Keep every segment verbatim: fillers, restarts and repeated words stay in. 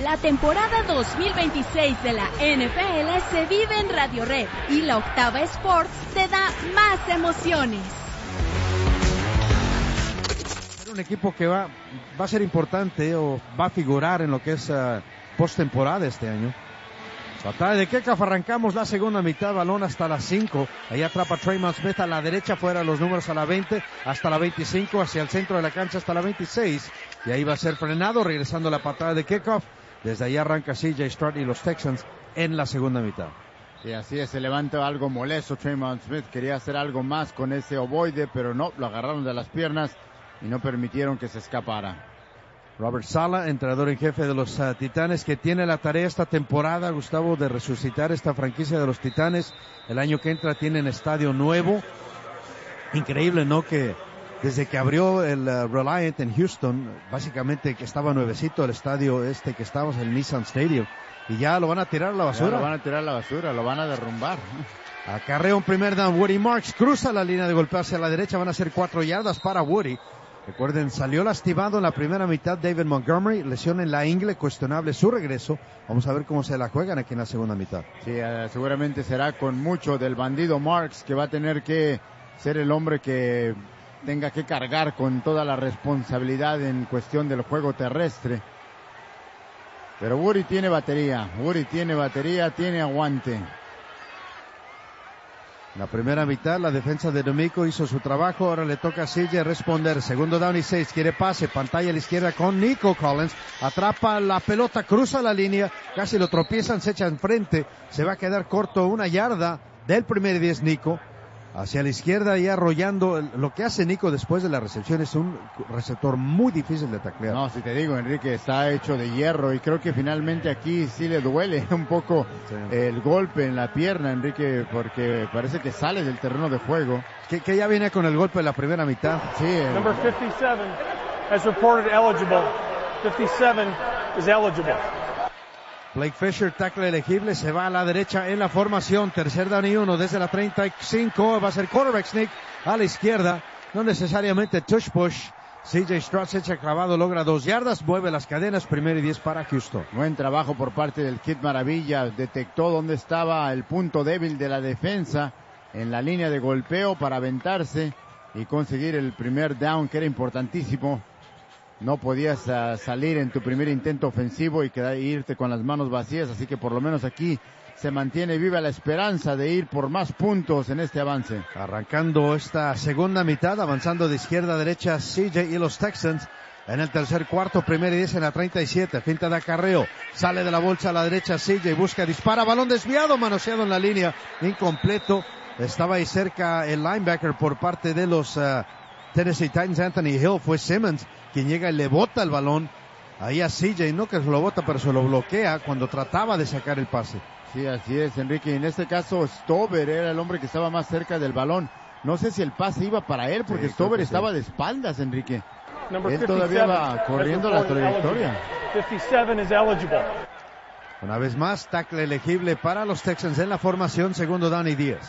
La temporada dos mil veintiséis de la N F L se vive en Radio Red y la Octava Sports te da más emociones. Un equipo que va, va a ser importante o va a figurar en lo que es uh, postemporada este año. Patada de kickoff, arrancamos la segunda mitad, balón hasta las cinco. Ahí atrapa Tremont Smith a la derecha, fuera los números a la veinte, hasta la veinticinco, hacia el centro de la cancha hasta la veintiséis. Y ahí va a ser frenado, regresando la patada de kickoff. Desde ahí arranca C J Stroud y los Texans en la segunda mitad. Y así es, se levanta algo molesto Tremont Smith. Quería hacer algo más con ese ovoide, pero no, lo agarraron de las piernas y no permitieron que se escapara. Robert Saleh, entrenador en jefe de los uh, Titanes, que tiene la tarea esta temporada, Gustavo, de resucitar esta franquicia de los Titanes. El año que entra tienen estadio nuevo. Increíble, ¿no? Que desde que abrió el uh, Reliant en Houston, básicamente que estaba nuevecito el estadio este que estamos, el Nissan Stadium, y ya lo van a tirar a la basura. Ya lo van a tirar a la basura, lo van a derrumbar. Acarrea un primer down, Woody Marks cruza la línea de golpeo hacia la derecha, van a ser cuatro yardas para Woody. Recuerden, salió lastimado en la primera mitad David Montgomery, lesión en la ingle, cuestionable su regreso. Vamos a ver cómo se la juegan aquí en la segunda mitad. Sí, uh, seguramente será con mucho del bandido Marks, que va a tener que ser el hombre que tenga que cargar con toda la responsabilidad en cuestión del juego terrestre. Pero Woody tiene batería, Woody tiene batería, tiene aguante. La primera mitad, la defensa de Domico hizo su trabajo, ahora le toca a C J responder. Segundo down y seis, quiere pase, pantalla a la izquierda con Nico Collins, atrapa la pelota, cruza la línea, casi lo tropiezan, se echa enfrente, se va a quedar corto una yarda del primer diez Nico. Hacia la izquierda y arrollando. Lo que hace Nico después de la recepción es un receptor muy difícil de taclear. No, si te digo, Enrique, está hecho de hierro y creo que finalmente aquí sí le duele un poco sí. el golpe en la pierna, Enrique, porque parece que sale del terreno de juego. Que, que ya viene con el golpe de la primera mitad. Sí. El... Number fifty-seven has reported eligible. fifty-seven is eligible. Blake Fisher, tackle elegible, se va a la derecha en la formación, tercer down y uno desde la treinta y cinco, va a ser quarterback sneak a la izquierda, no necesariamente touch push. C J Stroud se echa clavado, logra dos yardas, mueve las cadenas, primero y diez para Houston. Buen trabajo por parte del Kid Maravilla, detectó dónde estaba el punto débil de la defensa en la línea de golpeo para aventarse y conseguir el primer down, que era importantísimo. No podías uh, salir en tu primer intento ofensivo y quedar, irte con las manos vacías, así que por lo menos aquí se mantiene viva la esperanza de ir por más puntos en este avance. Arrancando esta segunda mitad, avanzando de izquierda a derecha C J y los Texans en el tercer cuarto, primero y diez en la treinta y siete, finta de acarreo, sale de la bolsa a la derecha C J, busca, dispara, balón desviado, manoseado en la línea, incompleto, estaba ahí cerca el linebacker por parte de los uh, Tennessee Titans, Anthony Hill, fue Simmons quien llega y le bota el balón ahí a C J, no que se lo bota, pero se lo bloquea cuando trataba de sacar el pase. Sí, así es, Enrique. En este caso, Stover era el hombre que estaba más cerca del balón. No sé si el pase iba para él, porque sí, Stover estaba sí. de espaldas, Enrique. Number él todavía va corriendo la trayectoria. fifty-seven is eligible. Una vez más, tackle elegible para los Texans en la formación, segundo down y diez.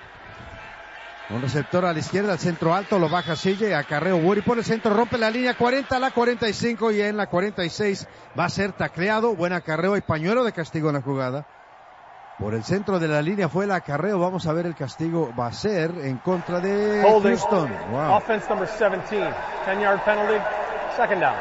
Un receptor a la izquierda, al centro alto, lo baja C J, acarreo Woody por el centro, rompe la línea cuarenta, la cuarenta y cinco y en la cuarenta y seis va a ser tacleado, buen acarreo y pañuelo de castigo en la jugada. Por el centro de la línea fue el acarreo, vamos a ver el castigo va a ser en contra de Holding. Houston. Wow. Offense number seventeen, ten yard penalty, second down.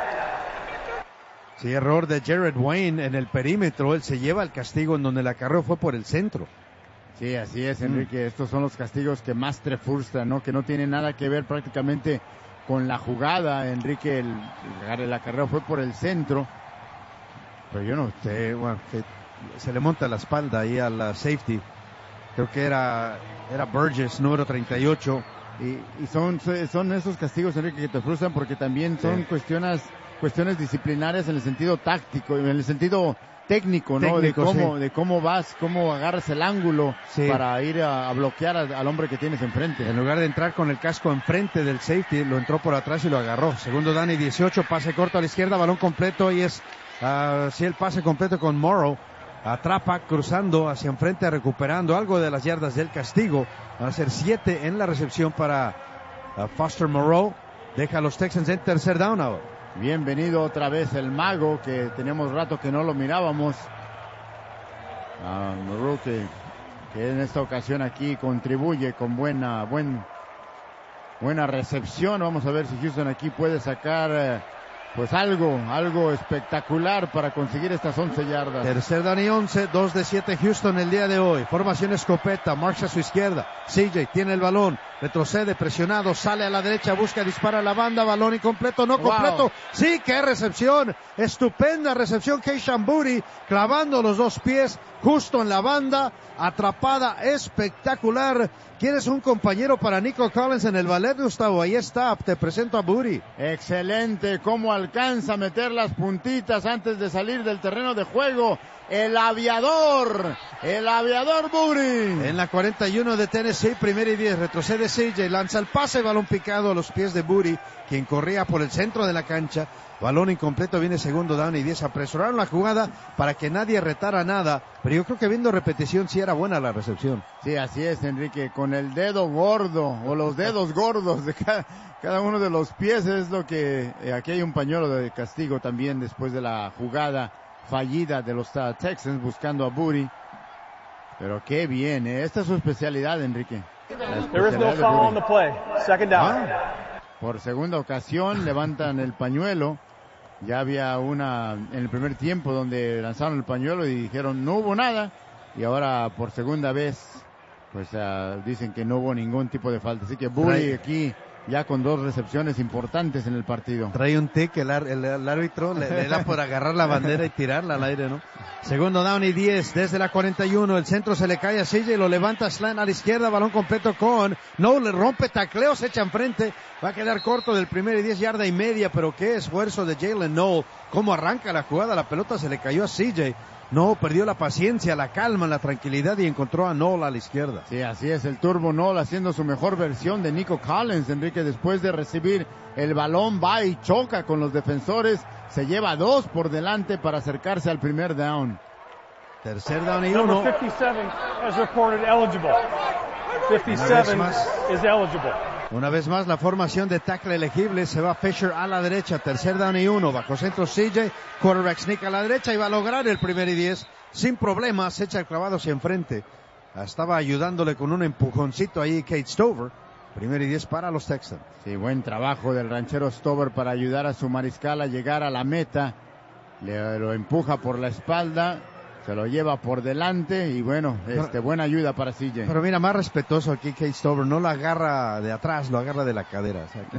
Sí, error de Jared Wayne en el perímetro, él se lleva el castigo en donde el acarreo fue por el centro. Sí, así es, Enrique. Mm. Estos son los castigos que más te frustran, ¿no? Que no tienen nada que ver prácticamente con la jugada. Enrique, el, el, el acarreo fue por el centro. Pero yo no sé, bueno, que se le monta la espalda ahí a la safety. Creo que era, era Burgess, número treinta y ocho. Y, y son, son esos castigos, Enrique, que te frustran porque también son sí. cuestiones, cuestiones disciplinarias en el sentido táctico, en el sentido técnico, ¿no? Técnico, de cómo, sí. de cómo vas, cómo agarras el ángulo sí. para ir a, a bloquear a, al hombre que tienes enfrente. En lugar de entrar con el casco enfrente del safety, lo entró por atrás y lo agarró. Segundo Dani dieciocho, pase corto a la izquierda, balón completo y es, uh, sí, el pase completo con Morrow. Atrapa, cruzando hacia enfrente, recuperando algo de las yardas del castigo. Van a ser siete en la recepción para uh, Foster Moreau. Deja a los Texans en tercer down ahora. Bienvenido otra vez el mago, que teníamos rato que no lo mirábamos. Uh, Moreau, que, que en esta ocasión aquí contribuye con buena, buen, buena recepción. Vamos a ver si Houston aquí puede sacar eh, pues algo, algo espectacular para conseguir estas once yardas. Tercer down y once, dos de siete Houston el día de hoy. Formación escopeta, marcha a su izquierda. C J tiene el balón, retrocede, presionado, sale a la derecha, busca, dispara a la banda, balón incompleto, no completo. Wow. Sí, qué recepción, estupenda recepción. Keishan Booty clavando los dos pies justo en la banda, atrapada, espectacular. ¿Quieres un compañero para Nico Collins en el ballet, Gustavo? Ahí está, te presento a Booty. Excelente, cómo alcanza a meter las puntitas antes de salir del terreno de juego. El aviador, el aviador Booty. En la cuarenta y uno de Tennessee, primera y diez, retrocede C J, lanza el pase, balón picado a los pies de Booty, quien corría por el centro de la cancha. Balón incompleto, viene segundo down y diez. Apresuraron la jugada para que nadie retara nada, pero yo creo que viendo repetición sí era buena la recepción. Sí, así es, Enrique, con el dedo gordo o los dedos gordos de cada, cada uno de los pies es lo que... Eh, aquí hay un pañuelo de castigo también después de la jugada fallida de los uh, Texans buscando a Booty. Pero qué bien, ¿eh? Esta es su especialidad, Enrique. There is no foul on the play. Second down. Ah, por segunda ocasión levantan el pañuelo. Ya había una en el primer tiempo donde lanzaron el pañuelo y dijeron no hubo nada. Y ahora por segunda vez pues uh, dicen que no hubo ningún tipo de falta. Así que Booty aquí ya con dos recepciones importantes en el partido. Trae un tic, el, ar- el, el árbitro le, le da por agarrar la bandera y tirarla al aire, ¿no? Segundo down y diez desde la cuarenta y uno, el centro se le cae a C J, lo levanta slant a la izquierda, balón completo con no, le rompe tacleo, se echa enfrente, va a quedar corto del primer y diez, yarda y media, pero qué esfuerzo de Jalen Noel, cómo arranca la jugada, la pelota se le cayó a C J. No, perdió la paciencia, la calma, la tranquilidad y encontró a Noel a la izquierda. Sí, así es, el Turbo Noel haciendo su mejor versión de Nico Collins, Enrique, después de recibir el balón, va y choca con los defensores, se lleva dos por delante para acercarse al primer down. Tercer down y uno. Number fifty-seven has reported eligible. fifty-seven is eligible. Una vez más la formación de tackle elegible, se va Fisher a la derecha, tercer down y uno, bajo centro C J, quarterback sneak a la derecha y va a lograr el primer y diez sin problemas, echa el clavado hacia enfrente, estaba ayudándole con un empujoncito ahí Kate Stover, primer y diez para los Texans. Sí, buen trabajo del ranchero Stover para ayudar a su mariscal a llegar a la meta, le lo empuja por la espalda, se lo lleva por delante y bueno, este, buena ayuda para C J. Pero mira, más respetuoso aquí Kate Stover, no lo agarra de atrás, lo agarra de la cadera. O sea,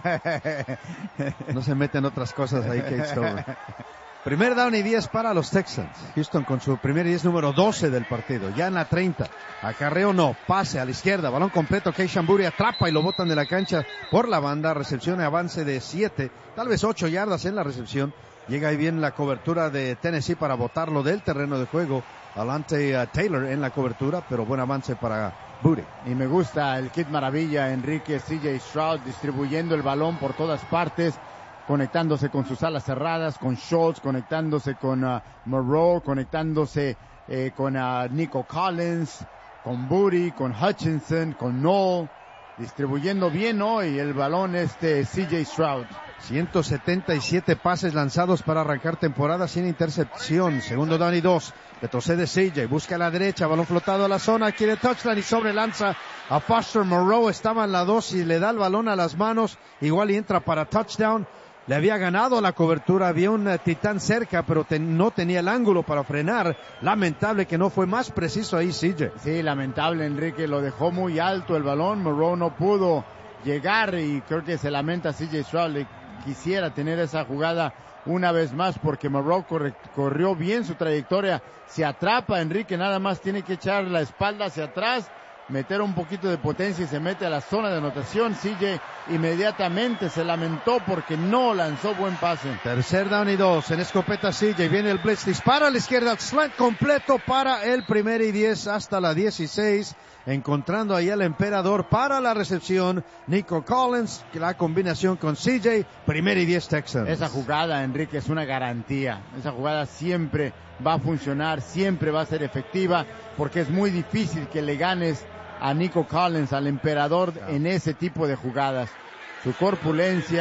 que no, no se meten otras cosas ahí Kate Stover. Primer down y diez para los Texans. Houston con su primer y diez número doce del partido. Ya en la treinta. Acarreo no, pase a la izquierda, balón completo. Keishan Booty atrapa y lo botan de la cancha por la banda. Recepción y avance de siete, tal vez ocho yardas en la recepción. Llega ahí bien la cobertura de Tennessee para botarlo del terreno de juego. Adelante uh, Taylor en la cobertura, pero buen avance para Booty. Y me gusta el kit maravilla, Enrique C J Stroud distribuyendo el balón por todas partes, conectándose con sus alas cerradas, con Schultz, conectándose con uh, Moreau, conectándose eh, con uh, Nico Collins, con Booty, con Hutchinson, con Noel, distribuyendo bien hoy el balón este C J Stroud. ciento setenta y siete pases lanzados para arrancar temporada sin intercepción. Segundo down y dos. Retrocede C J, busca a la derecha, balón flotado a la zona, quiere touchdown y sobre lanza a Foster Moreau. Estaba en la dos y le da el balón a las manos. Igual y entra para touchdown. Le había ganado la cobertura, había un uh, titán cerca, pero ten, no tenía el ángulo para frenar. Lamentable que no fue más preciso ahí C J. Sí, lamentable, Enrique, lo dejó muy alto el balón. Moreau no pudo llegar y creo que se lamenta C J Stroud. Quisiera tener esa jugada una vez más porque Moreau corre, corrió bien su trayectoria, se atrapa Enrique, nada más tiene que echar la espalda hacia atrás, meter un poquito de potencia y se mete a la zona de anotación. C J inmediatamente se lamentó porque no lanzó buen pase. Tercer down y dos, en escopeta C J, viene el blitz, dispara a la izquierda, slant completo para el primer y diez hasta la dieciséis. Encontrando ahí al emperador para la recepción, Nico Collins, la combinación con C J, primer y diez Texans. Esa jugada, Enrique, es una garantía. Esa jugada siempre va a funcionar, siempre va a ser efectiva, porque es muy difícil que le ganes a Nico Collins, al emperador, en ese tipo de jugadas. Su corpulencia,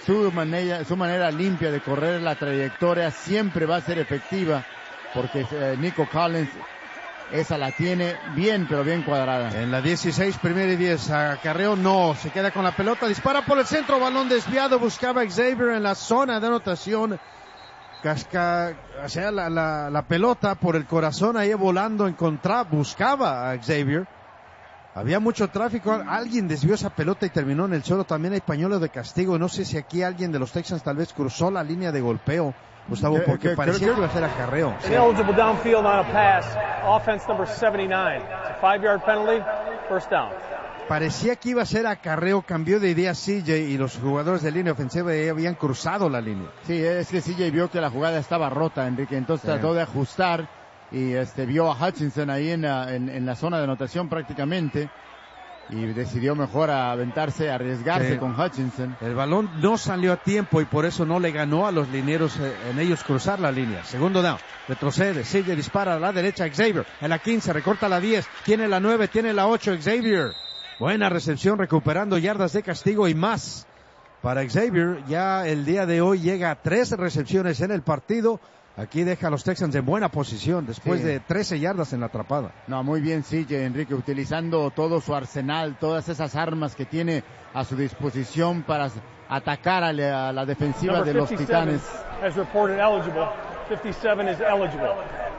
su manera, su manera limpia de correr la trayectoria siempre va a ser efectiva, porque eh, Nico Collins esa la tiene bien, pero bien cuadrada. En la dieciséis, primera y diez, acarreo no, se queda con la pelota, dispara por el centro, balón desviado, buscaba Xavier en la zona de anotación. Casca, o sea, la, la, la pelota por el corazón ahí volando, encontraba, buscaba a Xavier. Había mucho tráfico, alguien desvió esa pelota y terminó en el suelo. También hay pañuelos de castigo. No sé si aquí alguien de los Texans tal vez cruzó la línea de golpeo, Gustavo, porque ¿Qué, qué, parecía qué, que iba a ser acarreo. Sí. Ineligible downfield on a pass. Offense number seventy-nine. It's a five-yard penalty. First down. Parecía que iba a ser acarreo, cambió de idea C J y los jugadores de línea ofensiva ya habían cruzado la línea. Sí, es que C J vio que la jugada estaba rota, Enrique, entonces sí. trató de ajustar y este vio a Hutchinson ahí en la, en, en la zona de anotación prácticamente y decidió mejor aventarse, arriesgarse sí. con Hutchinson. El balón no salió a tiempo y por eso no le ganó a los linieros en ellos cruzar la línea. Segundo down, retrocede, sigue, dispara a la derecha Xavier, en la quince, recorta la diez, tiene la nueve, tiene la ocho Xavier. Buena recepción, recuperando yardas de castigo y más para Xavier. Ya el día de hoy llega a tres recepciones en el partido. Aquí deja a los Texans en buena posición después sí. de trece yardas en la atrapada. No, muy bien C J, Enrique, utilizando todo su arsenal, todas esas armas que tiene a su disposición para atacar a la, a la defensiva Number de los Titanes. As reported eligible. fifty-seven is eligible.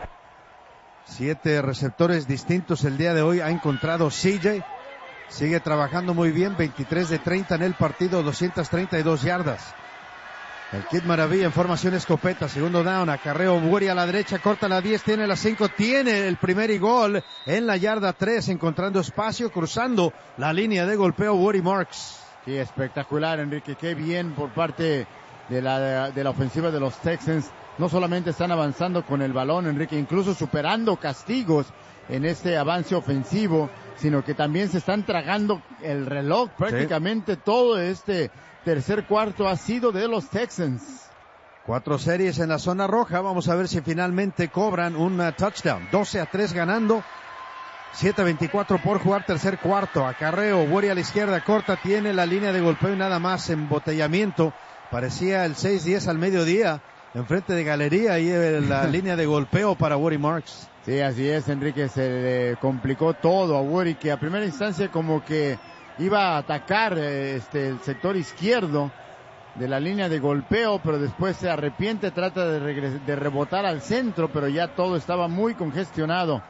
Siete receptores distintos el día de hoy ha encontrado C J. Sigue trabajando muy bien, veintitrés de treinta en el partido, doscientas treinta y dos yardas. El Kid Maravilla en formación escopeta, segundo down, acarreo Woody a la derecha, corta la diez, tiene la cinco, tiene el primer y gol en la yarda tres, encontrando espacio, cruzando la línea de golpeo Woody Marks. Sí, espectacular, Enrique, qué bien por parte de la, de, de la ofensiva de los Texans. No solamente están avanzando con el balón, Enrique, incluso superando castigos en este avance ofensivo, sino que también se están tragando el reloj. Prácticamente sí. todo este tercer cuarto ha sido de los Texans. Cuatro series en la zona roja. Vamos a ver si finalmente cobran un uh, touchdown. doce a tres ganando. siete veinticuatro por jugar tercer cuarto. Acarreo, Woody a la izquierda, corta, tiene la línea de golpeo y nada más. Embotellamiento. Parecía el seis diez al mediodía. Enfrente de Galería y la línea de golpeo para Woody Marks. Sí, así es, Enrique, se le complicó todo a Woody, que a primera instancia como que iba a atacar este el sector izquierdo de la línea de golpeo, pero después se arrepiente, trata de, regres- de rebotar al centro, pero ya todo estaba muy congestionado.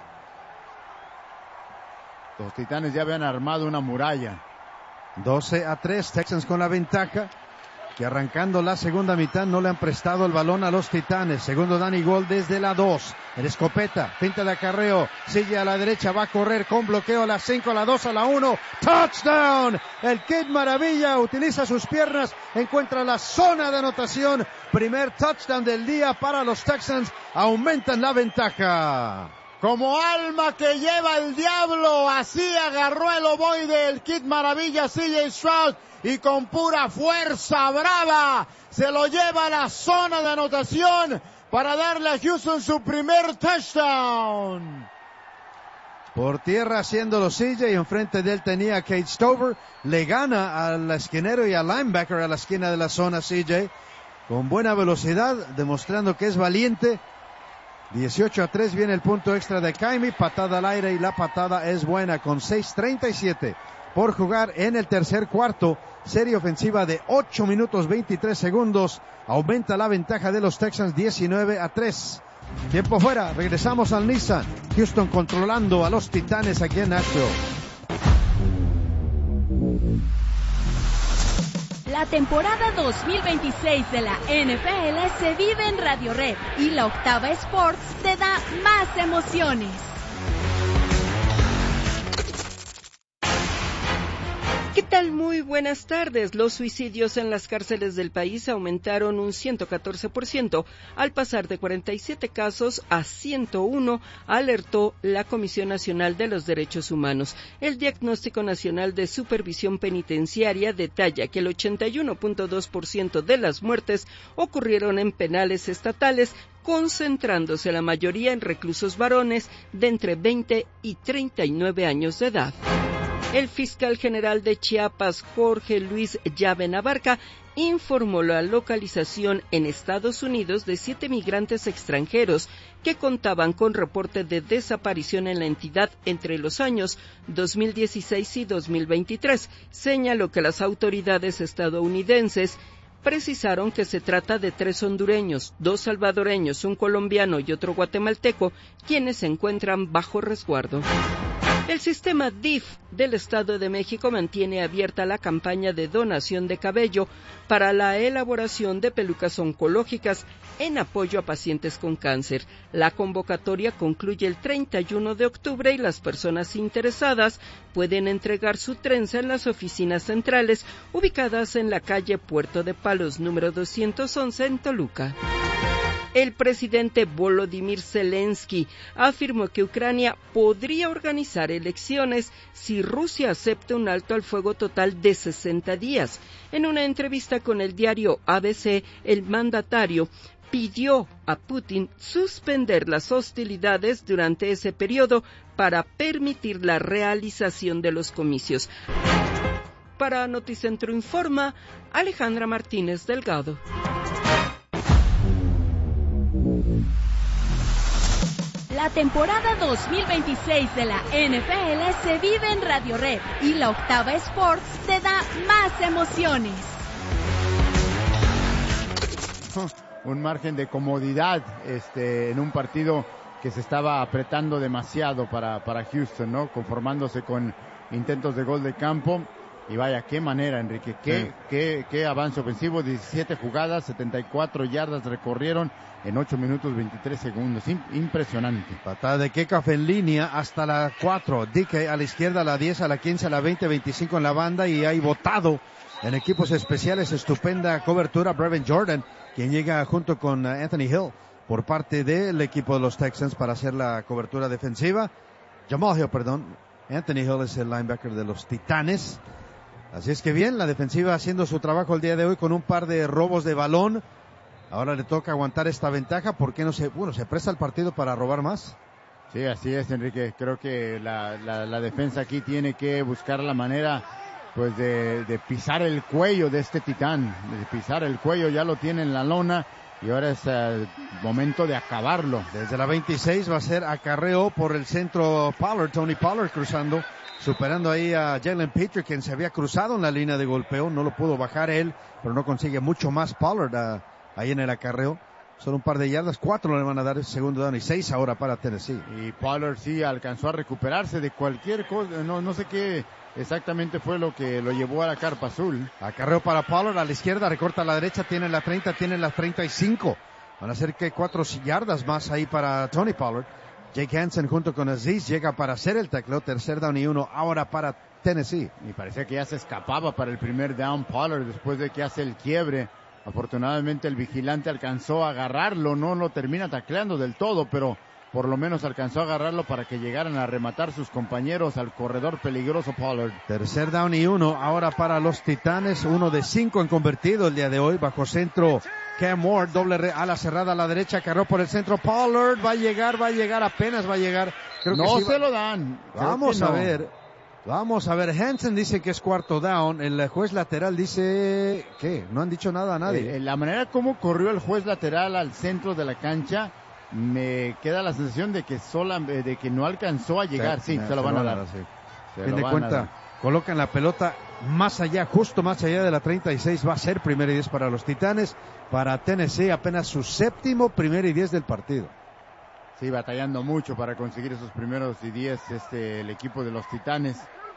Los Titanes ya habían armado una muralla. doce a tres, Texans con la ventaja, que arrancando la segunda mitad no le han prestado el balón a los Titanes. Segundo down y gol desde la dos. En escopeta, finta de acarreo, sigue a la derecha, va a correr con bloqueo a la cinco, a la dos, a la uno. ¡Touchdown! El Kid Maravilla utiliza sus piernas, encuentra la zona de anotación. Primer touchdown del día para los Texans. Aumentan la ventaja. Como alma que lleva el diablo, así agarró el ovoide el Kid Maravilla C J Stroud y con pura fuerza brava se lo lleva a la zona de anotación para darle a Houston su primer touchdown. Por tierra haciéndolo C J, enfrente de él tenía a Kate Stover, le gana al esquinero y al linebacker a la esquina de la zona C J, con buena velocidad, demostrando que es valiente. dieciocho a tres viene el punto extra de Kaimi, patada al aire y la patada es buena con seis treinta y siete por jugar en el tercer cuarto. Serie ofensiva de ocho minutos veintitrés segundos. Aumenta la ventaja de los Texans diecinueve a tres. Tiempo fuera, regresamos al Nissan. Houston controlando a los Titanes aquí en Nashville. La temporada dos mil veintiséis de la N F L se vive en Radio Red y la Octava Sports te da más emociones. ¿Qué tal? Muy buenas tardes. Los suicidios en las cárceles del país aumentaron un ciento catorce por ciento al pasar de cuarenta y siete casos a ciento uno, alertó la Comisión Nacional de los Derechos Humanos. El Diagnóstico Nacional de Supervisión Penitenciaria detalla que el ochenta y uno punto dos por ciento de las muertes ocurrieron en penales estatales, concentrándose la mayoría en reclusos varones de entre veinte y treinta y nueve años de edad. El fiscal general de Chiapas, Jorge Luis Llave Abarca, informó la localización en Estados Unidos de siete migrantes extranjeros que contaban con reporte de desaparición en la entidad entre los años dos mil dieciséis y dos mil veintitrés. Señaló que las autoridades estadounidenses precisaron que se trata de tres hondureños, dos salvadoreños, un colombiano y otro guatemalteco, quienes se encuentran bajo resguardo. El sistema D I F del Estado de México mantiene abierta la campaña de donación de cabello para la elaboración de pelucas oncológicas en apoyo a pacientes con cáncer. La convocatoria concluye el treinta y uno de octubre y las personas interesadas pueden entregar su trenza en las oficinas centrales ubicadas en la calle Puerto de Palos número doscientos once en Toluca. El presidente Volodymyr Zelensky afirmó que Ucrania podría organizar elecciones si Rusia acepta un alto al fuego total de sesenta días. En una entrevista con el diario A B C, el mandatario pidió a Putin suspender las hostilidades durante ese periodo para permitir la realización de los comicios. Para Noticentro Informa, Alejandra Martínez Delgado. La temporada dos mil veintiséis de la N F L se vive en Radio Red y la Octava Sports te da más emociones. Un margen de comodidad este, en un partido que se estaba apretando demasiado para, para Houston, ¿no? Conformándose con intentos de gol de campo. Y vaya, qué manera, Enrique, qué, sí. qué, qué avance ofensivo, diecisiete jugadas, setenta y cuatro yardas recorrieron en ocho minutos veintitrés segundos, impresionante. Patada de kickoff en línea hasta la cuatro, D K a la izquierda, a la diez, a la quince, a la veinte, veinticinco en la banda y hay botado en equipos especiales, estupenda cobertura, Brevin Jordan, quien llega junto con Anthony Hill por parte del equipo de los Texans para hacer la cobertura defensiva. Jamal Hill, perdón, Anthony Hill es el linebacker de los Titanes. Así es que bien, la defensiva haciendo su trabajo el día de hoy con un par de robos de balón. Ahora le toca aguantar esta ventaja. ¿Por qué no se, bueno, se presta el partido para robar más? Sí, así es, Enrique. Creo que la, la, la defensa aquí tiene que buscar la manera, pues, de, de pisar el cuello de este Titán. De pisar el cuello, ya lo tiene en la lona. Y ahora es el momento de acabarlo. Desde la veintiséis va a ser acarreo por el centro Pollard, Tony Pollard cruzando, superando ahí a Jalen Petrie, quien se había cruzado en la línea de golpeo. No lo pudo bajar él, pero no consigue mucho más Pollard a, ahí en el acarreo. Son un par de yardas, cuatro le van a dar el segundo down y seis ahora para Tennessee. Y Pollard sí alcanzó a recuperarse de cualquier cosa, no, no sé qué exactamente fue lo que lo llevó a la carpa azul. Acarreo para Pollard a la izquierda, recorta a la derecha, tiene la treinta, tiene la treinta y cinco. Van a ser que cuatro yardas más ahí para Tony Pollard. Jake Hansen junto con Aziz llega para hacer el tacleo, tercer down y uno ahora para Tennessee. Y parecía que ya se escapaba para el primer down Pollard después de que hace el quiebre. Afortunadamente el vigilante alcanzó a agarrarlo, no lo termina tacleando del todo, pero por lo menos alcanzó a agarrarlo para que llegaran a rematar sus compañeros al corredor peligroso Pollard. Tercer down y uno ahora para los Titanes, uno de cinco en convertido el día de hoy, bajo centro Cam Ward, doble re, ala cerrada a la derecha, cargó por el centro, Pollard va a llegar, va a llegar, apenas va a llegar. Creo no que sí se va... lo dan. Vamos no. a ver, vamos a ver, Hansen dice que es cuarto down, el juez lateral dice, ¿qué? No han dicho nada a nadie. Eh, la manera como corrió el juez lateral al centro de la cancha, me queda la sensación de que sola, de que no alcanzó a llegar. Sí, sí se, se lo van a dar. dar. Sí. Fin de cuenta, colocan la pelota más allá, justo más allá de la treinta y seis. Va a ser primer y diez para los Titanes. Para Tennessee apenas su séptimo primer y diez del partido. Sí, batallando mucho para conseguir esos primeros y diez este, el equipo de los Titanes.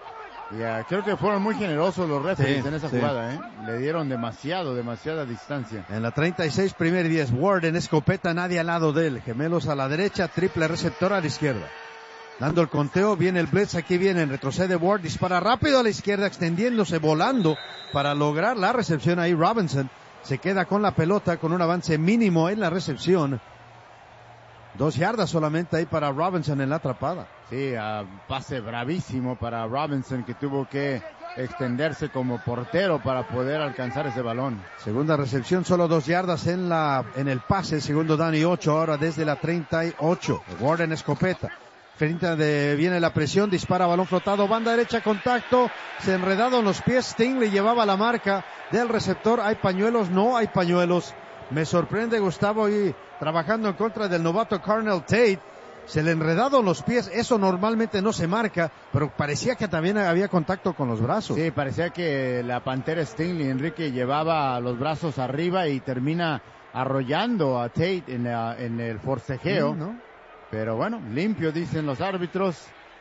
Y uh, creo que fueron muy generosos los referees sí, en esa sí. jugada, ¿eh? Le dieron demasiado, demasiada distancia. En la treinta y seis, primer y diez, Ward en escopeta, nadie al lado de él. Gemelos a la derecha, triple receptor a la izquierda. Dando el conteo, viene el blitz, aquí viene, retrocede Ward, dispara rápido a la izquierda, extendiéndose, volando para lograr la recepción ahí. Robinson se queda con la pelota, con un avance mínimo en la recepción. Dos yardas solamente ahí para Robinson en la atrapada. Sí, uh, pase bravísimo para Robinson, que tuvo que extenderse como portero para poder alcanzar ese balón. Segunda recepción, solo dos yardas en la en el pase, segundo down y ocho ahora desde la treinta y ocho. Ward en escopeta. frente de, viene la presión, dispara balón flotado, banda derecha, contacto, se enredado en los pies, Stingley llevaba la marca del receptor. ¿Hay pañuelos? No hay pañuelos. Me sorprende, Gustavo, y trabajando en contra del novato Carnell Tate. Se le enredado en los pies, eso normalmente no se marca, pero parecía que también había contacto con los brazos. Sí, parecía que la Pantera Stingley, Enrique, llevaba los brazos arriba y termina arrollando a Tate en, la, en el forcejeo. Sí, ¿no? Pero bueno, limpio, dicen los árbitros.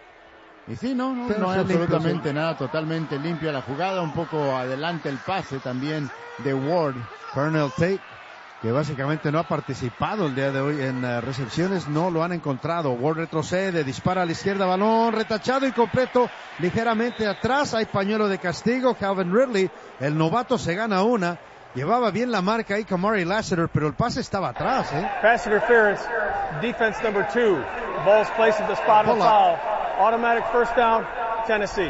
Y sí, no, no, no hay absolutamente limpio, sí. Nada, totalmente limpia la jugada, un poco adelante el pase también de Ward. Carnell Tate, que básicamente no ha participado el día de hoy en uh, recepciones, no lo han encontrado. Ward retrocede, dispara a la izquierda, balón retachado y completo, ligeramente atrás. Hay pañuelo de castigo. Calvin Ridley, el novato, se gana una. Llevaba bien la marca ahí Kamari Lassiter, pero el pase estaba atrás, ¿eh? Pass interference, defense number two. Ball's placed at the spot of foul. Automatic first down, Tennessee.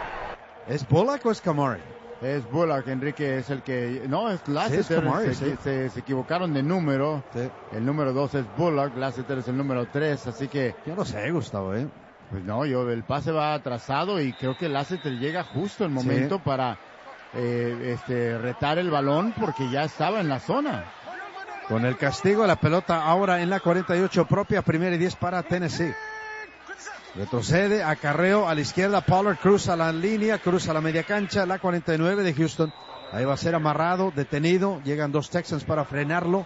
¿Es Bullock o es Kamari? Es Bullock, Enrique, es el que... No, es Lassiter. Sí, es Kamari, se, sí. se, se equivocaron de número. Sí. El número dos es Bullock, Lassiter es el número tres, así que... Yo no sé, Gustavo, ¿eh? Pues no, yo el pase va atrasado y creo que Lassiter llega justo el momento sí. para... Eh, este, retar el balón porque ya estaba en la zona. Con el castigo, la pelota ahora en la cuarenta y ocho propia, primera y diez para Tennessee. Retrocede, acarreo a la izquierda, Pollard cruza la línea, cruza la media cancha, la cuarenta y nueve de Houston. Ahí va a ser amarrado, detenido, llegan dos Texans para frenarlo.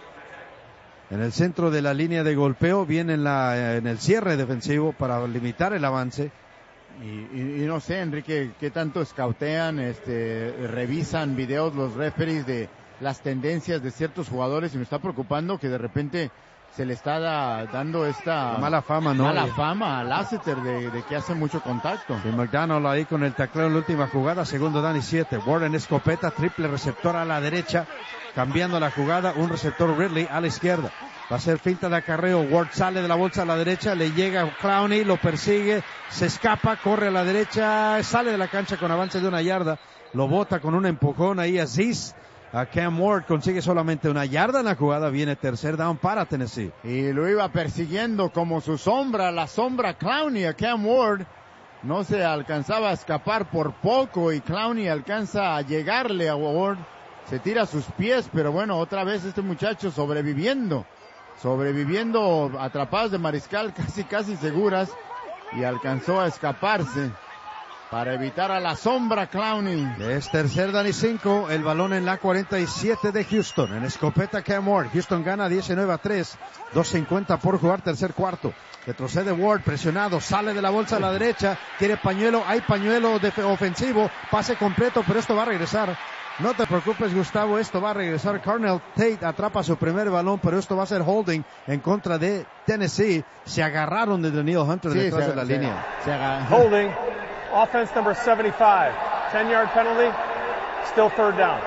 En el centro de la línea de golpeo, viene en, la, en el cierre defensivo para limitar el avance. Y, y, y no sé, Enrique, qué tanto escautean, este, revisan videos los referees de las tendencias de ciertos jugadores, y me está preocupando que de repente se le está da, dando esta la mala fama, ¿no? Mala fama a Lassiter de, de que hace mucho contacto. Y McDonald ahí con el tacleo en la última jugada, segundo down y siete. Warren escopeta, triple receptor a la derecha, cambiando la jugada, un receptor Ridley a la izquierda. Va a ser finta de acarreo, Ward sale de la bolsa a la derecha, le llega Clowney, lo persigue, se escapa, corre a la derecha, sale de la cancha con avance de una yarda, lo bota con un empujón ahí a Aziz. A Cam Ward consigue solamente una yarda en la jugada, viene tercer down para Tennessee. Y lo iba persiguiendo como su sombra, la sombra Clowney a Cam Ward. No se alcanzaba a escapar por poco y Clowney alcanza a llegarle a Ward. Se tira a sus pies, pero bueno, otra vez este muchacho sobreviviendo. Sobreviviendo, atrapadas de mariscal casi casi seguras, y alcanzó a escaparse para evitar a la sombra Clowney. Es tercer down y cinco, el balón en la cuarenta y siete de Houston, en escopeta Cam Ward. Houston gana diecinueve a tres, dos cincuenta por jugar, tercer cuarto. Retrocede Ward, presionado, sale de la bolsa a la derecha, quiere pañuelo, hay pañuelo de ofensivo, pase completo, pero esto va a regresar. No te preocupes, Gustavo, esto va a regresar. Carnell Tate atrapa su primer balón, pero esto va a ser holding en contra de Tennessee. Se agarraron de Daniel Hunter sí, detrás se, de la se, línea. Se holding, offense number seventy-five, ten yard penalty, still third down.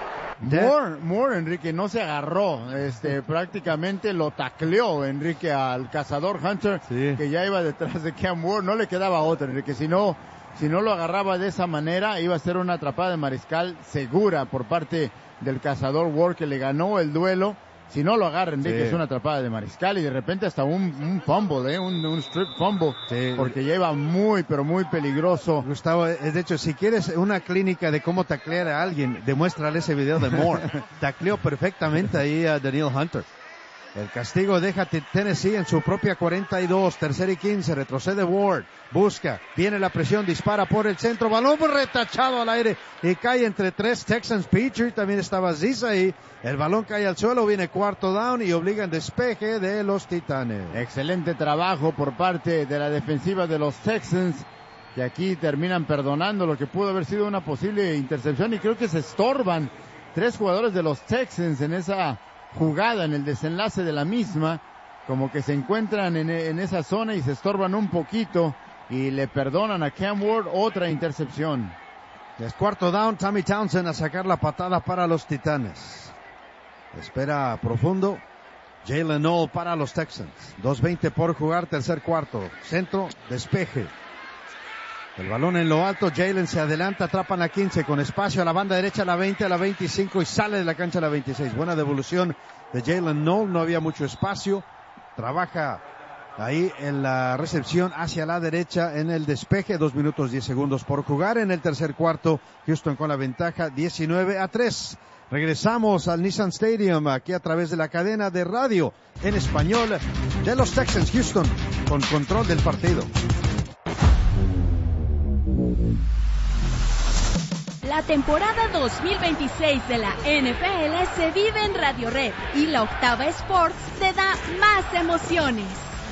Moore, Moore, Enrique, no se agarró, este, prácticamente lo tacleó, Enrique, al cazador Hunter, sí. que ya iba detrás de Cam Ward. No le quedaba otra, Enrique, si no... Si no lo agarraba de esa manera, iba a ser una atrapada de mariscal segura por parte del cazador Ward, que le ganó el duelo. Si no lo agarra, Enrique, sí. es una atrapada de mariscal, y de repente hasta un, un fumble, ¿eh? un, un strip fumble, sí. porque ya iba muy, pero muy peligroso. Gustavo, de hecho, si quieres una clínica de cómo taclear a alguien, demuéstrale ese video de Moore. Tacleó perfectamente ahí a Daniel Hunter. El castigo deja Tennessee en su propia cuarenta y dos, tercer y quince, retrocede Ward, busca, viene la presión, dispara por el centro, balón retachado al aire y cae entre tres Texans. Petrie, también estaba Ziz ahí, el balón cae al suelo, viene cuarto down y obligan despeje de los Titanes. Excelente trabajo por parte de la defensiva de los Texans, que aquí terminan perdonando lo que pudo haber sido una posible intercepción, y creo que se estorban tres jugadores de los Texans en esa jugada, en el desenlace de la misma, como que se encuentran en, en esa zona y se estorban un poquito y le perdonan a Cam Ward otra intercepción. Es cuarto down, Tommy Townsend a sacar la patada para los Titanes. Espera profundo Jalen Noel para los Texans. dos veinte por jugar, tercer cuarto. Centro, despeje. El balón en lo alto, Jalen se adelanta, atrapan la quince con espacio a la banda derecha, a la veinte, a la veinticinco y sale de la cancha a la veintiséis. Buena devolución de Jalen Noel, no había mucho espacio. Trabaja Ahí en la recepción hacia la derecha en el despeje, dos minutos diez segundos por jugar. En el tercer cuarto, Houston con la ventaja diecinueve a tres. Regresamos al Nissan Stadium, aquí a través de la cadena de radio en español de los Texans. Houston con control del partido. La temporada dos mil veintiséis de la N F L se vive en Radio Red y la Octava Sports te da más emociones.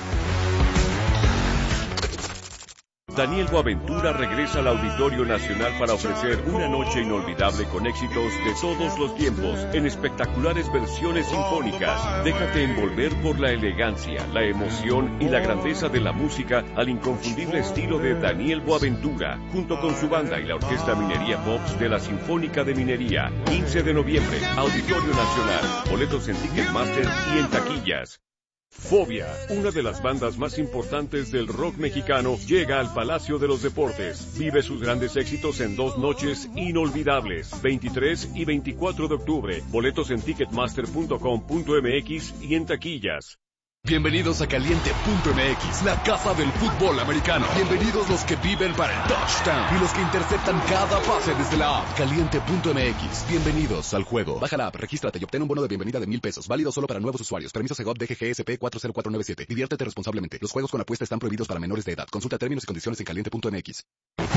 Daniel Boaventura regresa al Auditorio Nacional para ofrecer una noche inolvidable con éxitos de todos los tiempos en espectaculares versiones sinfónicas. Déjate envolver por la elegancia, la emoción y la grandeza de la música al inconfundible estilo de Daniel Boaventura, junto con su banda y la Orquesta Minería Pops de la Sinfónica de Minería. quince de noviembre, Auditorio Nacional. Boletos en Ticketmaster y en taquillas. Fobia, una de las bandas más importantes del rock mexicano, llega al Palacio de los Deportes. Vive sus grandes éxitos en dos noches inolvidables, veintitrés y veinticuatro de octubre. Boletos en ticketmaster punto com punto m x y en taquillas. Bienvenidos a Caliente punto m x, la casa del fútbol americano. Bienvenidos los que viven para el touchdown y los que interceptan cada pase desde la app. Caliente punto m x, bienvenidos al juego. Baja la app, regístrate y obtén un bono de bienvenida de mil pesos, válido solo para nuevos usuarios. Permiso Segov D G G S P cuatro cero cuatro nueve siete. Diviértete responsablemente. Los juegos con apuesta están prohibidos para menores de edad. Consulta términos y condiciones en caliente punto m x.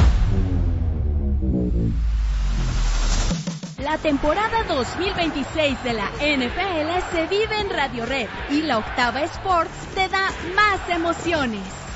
La temporada dos mil veintiséis de la N F L se vive en Radio Red y la Octava Sports te da más emociones.